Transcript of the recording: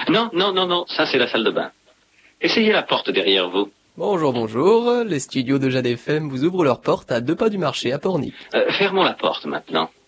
Non, non, non, non, ça c'est la salle de bain. Essayez la porte derrière vous. Bonjour, bonjour. Les studios de Jade FM vous ouvrent leurs portes à 2 pas du marché à Pornic. Fermons la porte maintenant.